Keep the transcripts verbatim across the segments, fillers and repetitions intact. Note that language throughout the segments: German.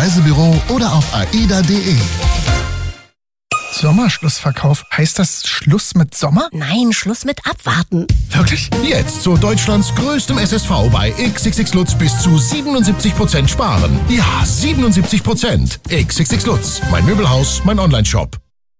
Reisebüro oder auf aida punkt de. Sommerschlussverkauf. Heißt das Schluss mit Sommer? Nein, Schluss mit Abwarten. Wirklich? Jetzt zu Deutschlands größtem S S V bei X X X Lutz bis zu siebenundsiebzig Prozent sparen. Ja, siebenundsiebzig Prozent. X X X Lutz, mein Möbelhaus, mein Onlineshop.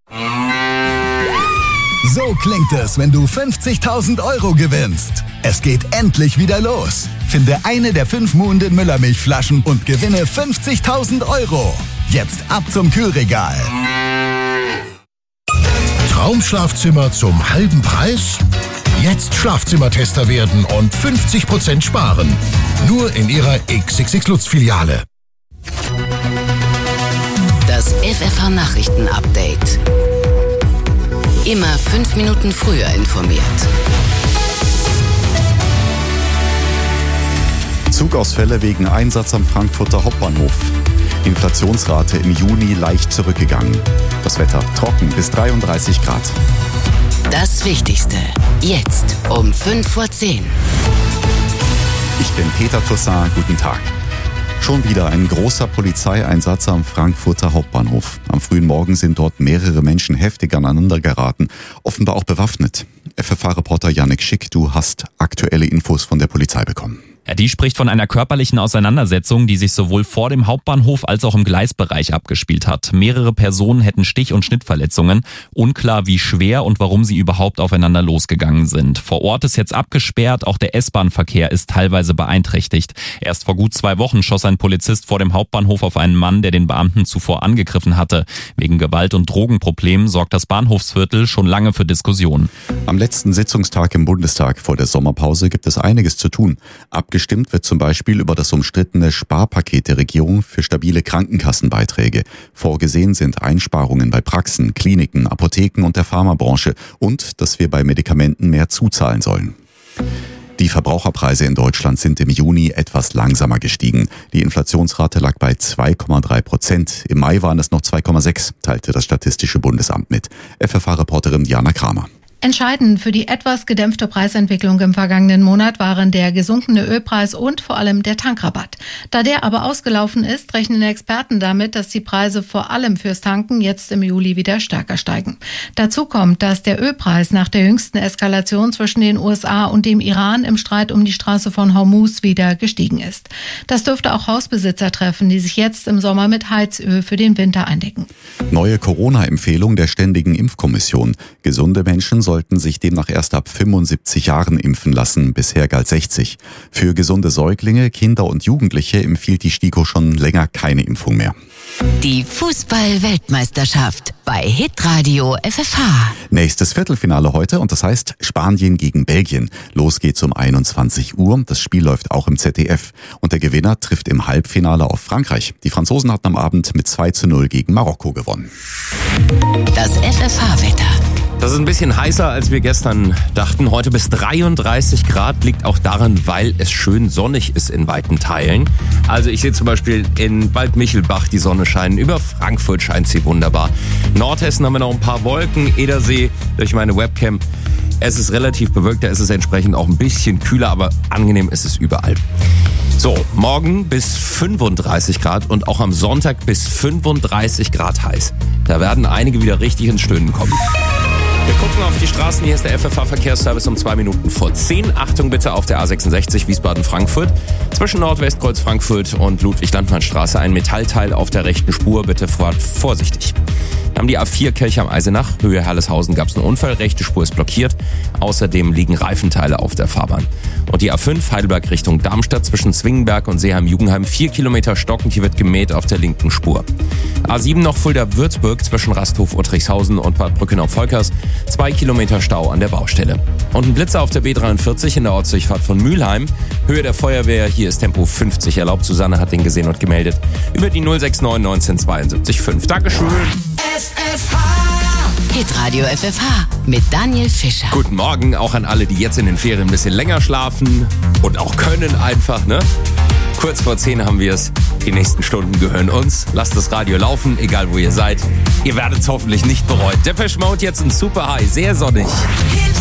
So klingt es, wenn du fünfzigtausend Euro gewinnst. Es geht endlich wieder los. Finde eine der fünf Muhnden Müllermilchflaschen und gewinne fünfzigtausend Euro. Jetzt ab zum Kühlregal. Traumschlafzimmer zum halben Preis? Jetzt Schlafzimmertester werden und fünfzig Prozent sparen. Nur in Ihrer X X X Lutz Filiale. Das F F H-Nachrichten-Update. Immer fünf Minuten früher informiert. Zugausfälle wegen Einsatz am Frankfurter Hauptbahnhof. Inflationsrate im Juni leicht zurückgegangen. Das Wetter trocken bis dreiunddreißig Grad. Das Wichtigste jetzt um fünf vor zehn. Ich bin Peter Toussaint, guten Tag. Schon wieder ein großer Polizeieinsatz am Frankfurter Hauptbahnhof. Am frühen Morgen sind dort mehrere Menschen heftig aneinander geraten, offenbar auch bewaffnet. F F H-Reporter Yannick Schick, du hast aktuelle Infos von der Polizei bekommen. Ja, die spricht von einer körperlichen Auseinandersetzung, die sich sowohl vor dem Hauptbahnhof als auch im Gleisbereich abgespielt hat. Mehrere Personen hätten Stich- und Schnittverletzungen. Unklar, wie schwer und warum sie überhaupt aufeinander losgegangen sind. Vor Ort ist jetzt abgesperrt, auch der S-Bahn-Verkehr ist teilweise beeinträchtigt. Erst vor gut zwei Wochen schoss ein Polizist vor dem Hauptbahnhof auf einen Mann, der den Beamten zuvor angegriffen hatte. Wegen Gewalt- und Drogenproblemen sorgt das Bahnhofsviertel schon lange für Diskussionen. Am letzten Sitzungstag im Bundestag vor der Sommerpause gibt es einiges zu tun. Abgestimmt wird zum Beispiel über das umstrittene Sparpaket der Regierung für stabile Krankenkassenbeiträge. Vorgesehen sind Einsparungen bei Praxen, Kliniken, Apotheken und der Pharmabranche und dass wir bei Medikamenten mehr zuzahlen sollen. Die Verbraucherpreise in Deutschland sind im Juni etwas langsamer gestiegen. Die Inflationsrate lag bei zwei Komma drei Prozent. Im Mai waren es noch zwei Komma sechs, teilte das Statistische Bundesamt mit. F F H-Reporterin Jana Kramer. Entscheidend für die etwas gedämpfte Preisentwicklung im vergangenen Monat waren der gesunkene Ölpreis und vor allem der Tankrabatt. Da der aber ausgelaufen ist, rechnen Experten damit, dass die Preise vor allem fürs Tanken jetzt im Juli wieder stärker steigen. Dazu kommt, dass der Ölpreis nach der jüngsten Eskalation zwischen den U S A und dem Iran im Streit um die Straße von Hormuz wieder gestiegen ist. Das dürfte auch Hausbesitzer treffen, die sich jetzt im Sommer mit Heizöl für den Winter eindecken. Neue Corona-Empfehlung der Ständigen Impfkommission. Gesunde Menschen sollen sollten sich demnach erst ab fünfundsiebzig Jahren impfen lassen, bisher galt sechzig. Für gesunde Säuglinge, Kinder und Jugendliche empfiehlt die STIKO schon länger keine Impfung mehr. Die Fußball-Weltmeisterschaft bei Hitradio F F H. Nächstes Viertelfinale heute und das heißt Spanien gegen Belgien. Los geht's um einundzwanzig Uhr. Das Spiel läuft auch im Z D F. Und der Gewinner trifft im Halbfinale auf Frankreich. Die Franzosen hatten am Abend mit zwei zu null gegen Marokko gewonnen. Das F F H-Wetter. Das ist ein bisschen heißer, als wir gestern dachten. Heute bis dreiunddreißig Grad, liegt auch daran, weil es schön sonnig ist in weiten Teilen. Also ich sehe zum Beispiel in Waldmichelbach die Sonne scheinen. Über Frankfurt scheint sie wunderbar. Nordhessen haben wir noch ein paar Wolken. Edersee durch meine Webcam. Es ist relativ bewölkt, da ist es entsprechend auch ein bisschen kühler, aber angenehm ist es überall. So, morgen bis fünfunddreißig Grad und auch am Sonntag bis fünfunddreißig Grad heiß. Da werden einige wieder richtig ins Stöhnen kommen. Wir gucken auf die Straßen. Hier ist der F F H-Verkehrsservice um zwei Minuten vor zehn. Achtung bitte auf der A sechsundsechzig Wiesbaden-Frankfurt. Zwischen Nordwestkreuz Frankfurt und Ludwig-Landmann-Straße ein Metallteil auf der rechten Spur. Bitte vorsichtig. Dann haben die A vier Kelcham-Eisenach, Höhe Herleshausen, gab es einen Unfall. Rechte Spur ist blockiert. Außerdem liegen Reifenteile auf der Fahrbahn. Und die A fünf Heidelberg Richtung Darmstadt zwischen Zwingenberg und Seeheim-Jugendheim. Vier Kilometer stockend, hier wird gemäht auf der linken Spur. A sieben noch Fulda-Würzburg zwischen Rasthof, Uttrichshausen und Bad Brückenau-Volkers. Zwei Kilometer Stau an der Baustelle. Und ein Blitzer auf der B dreiundvierzig in der Ortsdurchfahrt von Mülheim. Höhe der Feuerwehr, hier ist Tempo fünfzig erlaubt. Susanne hat den gesehen und gemeldet. Über die null sechs neun neunzehn fünf. Dankeschön. F F H. Hitradio F F H mit Daniel Fischer. Guten Morgen auch an alle, die jetzt in den Ferien ein bisschen länger schlafen und auch können einfach, ne? Kurz vor zehn haben wir es. Die nächsten Stunden gehören uns. Lasst das Radio laufen, egal wo ihr seid. Ihr werdet es hoffentlich nicht bereuen. Depeche Mode jetzt im Super High, sehr sonnig.